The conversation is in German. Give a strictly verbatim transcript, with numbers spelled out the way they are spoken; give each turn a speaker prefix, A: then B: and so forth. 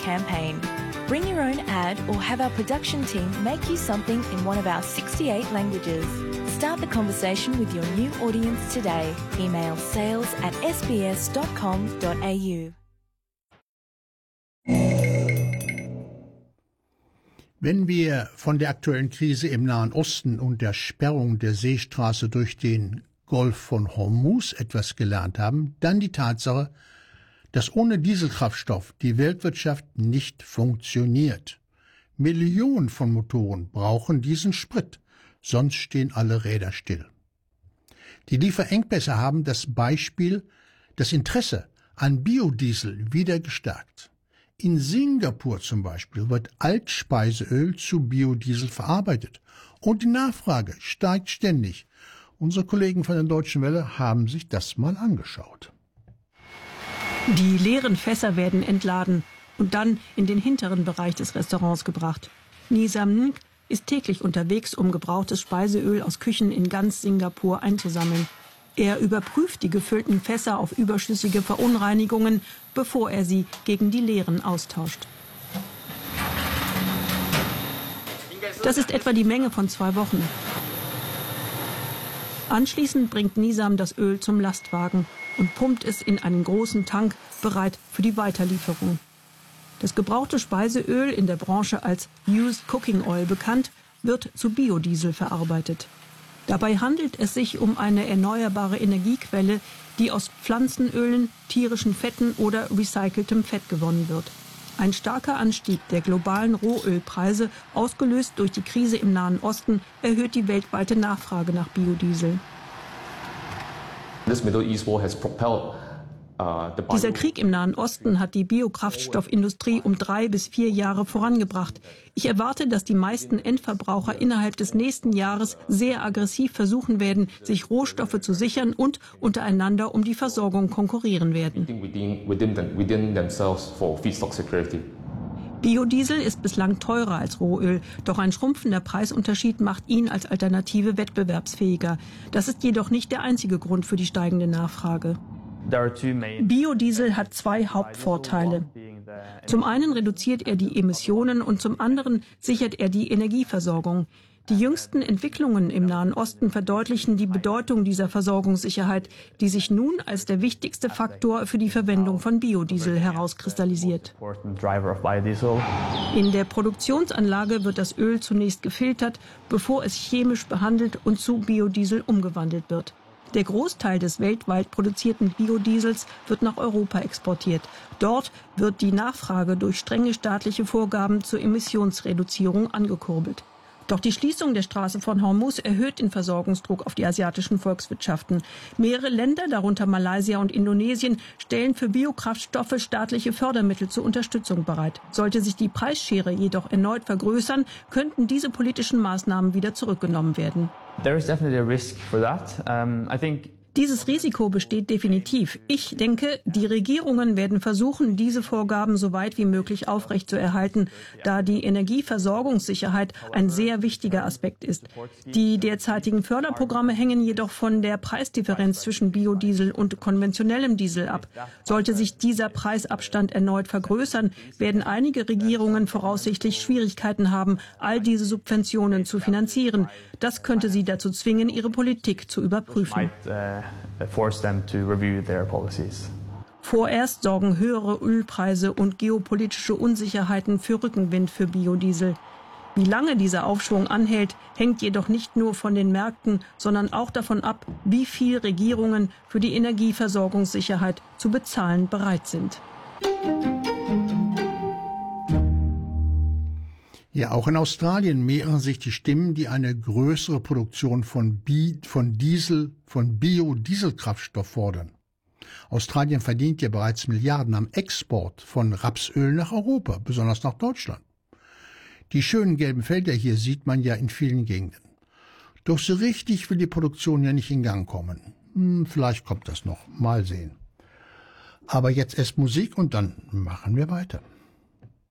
A: campaign. Bring your own ad or have our production team make you something in one of our sixty-eight languages. Start the conversation with your new audience today. Email sales at s b s dot com dot a u.
B: Wenn wir von der aktuellen Krise im Nahen Osten und der Sperrung der Seestraße durch den Golf von Hormuz etwas gelernt haben, dann die Tatsache, dass ohne Dieselkraftstoff die Weltwirtschaft nicht funktioniert. Millionen von Motoren brauchen diesen Sprit, sonst stehen alle Räder still. Die Lieferengpässe haben das Beispiel, das Interesse an Biodiesel wieder gestärkt. In Singapur zum Beispiel wird Altspeiseöl zu Biodiesel verarbeitet und die Nachfrage steigt ständig. Unsere Kollegen von der Deutschen Welle haben sich das mal angeschaut.
C: Die leeren Fässer werden entladen und dann in den hinteren Bereich des Restaurants gebracht. Nisam Ng ist täglich unterwegs, um gebrauchtes Speiseöl aus Küchen in ganz Singapur einzusammeln. Er überprüft die gefüllten Fässer auf überschüssige Verunreinigungen, bevor er sie gegen die leeren austauscht. Das ist etwa die Menge von zwei Wochen. Anschließend bringt Nisam das Öl zum Lastwagen und pumpt es in einen großen Tank, bereit für die Weiterlieferung. Das gebrauchte Speiseöl, in der Branche als Used Cooking Oil bekannt, wird zu Biodiesel verarbeitet. Dabei handelt es sich um eine erneuerbare Energiequelle, die aus Pflanzenölen, tierischen Fetten oder recyceltem Fett gewonnen wird. Ein starker Anstieg der globalen Rohölpreise, ausgelöst durch die Krise im Nahen Osten, erhöht die weltweite Nachfrage nach Biodiesel.
D: This Middle East war has propelled
C: Dieser Krieg im Nahen Osten hat die Biokraftstoffindustrie um drei bis vier Jahre vorangebracht. Ich erwarte, dass die meisten Endverbraucher innerhalb des nächsten Jahres sehr aggressiv versuchen werden, sich Rohstoffe zu sichern und untereinander um die Versorgung konkurrieren werden. Biodiesel ist bislang teurer als Rohöl, doch ein schrumpfender Preisunterschied macht ihn als Alternative wettbewerbsfähiger. Das ist jedoch nicht der einzige Grund für die steigende Nachfrage. Biodiesel hat zwei Hauptvorteile. Zum einen reduziert er die Emissionen und zum anderen sichert er die Energieversorgung. Die jüngsten Entwicklungen im Nahen Osten verdeutlichen die Bedeutung dieser Versorgungssicherheit, die sich nun als der wichtigste Faktor für die Verwendung von Biodiesel herauskristallisiert. In der Produktionsanlage wird das Öl zunächst gefiltert, bevor es chemisch behandelt und zu Biodiesel umgewandelt wird. Der Großteil des weltweit produzierten Biodiesels wird nach Europa exportiert. Dort wird die Nachfrage durch strenge staatliche Vorgaben zur Emissionsreduzierung angekurbelt. Doch die Schließung der Straße von Hormuz erhöht den Versorgungsdruck auf die asiatischen Volkswirtschaften. Mehrere Länder, darunter Malaysia und Indonesien, stellen für Biokraftstoffe staatliche Fördermittel zur Unterstützung bereit. Sollte sich die Preisschere jedoch erneut vergrößern, könnten diese politischen Maßnahmen wieder zurückgenommen werden.
E: There is definitely a risk for that. Um, I think
C: Dieses Risiko besteht definitiv. Ich denke, die Regierungen werden versuchen, diese Vorgaben so weit wie möglich aufrechtzuerhalten, da die Energieversorgungssicherheit ein sehr wichtiger Aspekt ist. Die derzeitigen Förderprogramme hängen jedoch von der Preisdifferenz zwischen Biodiesel und konventionellem Diesel ab. Sollte sich dieser Preisabstand erneut vergrößern, werden einige Regierungen voraussichtlich Schwierigkeiten haben, all diese Subventionen zu finanzieren. Das könnte sie dazu zwingen, ihre Politik zu überprüfen.
E: force them to review their policies.
C: Vorerst sorgen höhere Ölpreise und geopolitische Unsicherheiten für Rückenwind für Biodiesel. Wie lange dieser Aufschwung anhält, hängt jedoch nicht nur von den Märkten, sondern auch davon ab, wie viel Regierungen für die Energieversorgungssicherheit zu bezahlen bereit sind.
B: Ja, auch in Australien mehren sich die Stimmen, die eine größere Produktion von, Bi von Diesel, von Biodieselkraftstoff fordern. Australien verdient ja bereits Milliarden am Export von Rapsöl nach Europa, besonders nach Deutschland. Die schönen gelben Felder hier sieht man ja in vielen Gegenden. Doch so richtig will die Produktion ja nicht in Gang kommen. Hm, vielleicht kommt das noch, mal sehen. Aber jetzt erst Musik und dann machen wir weiter.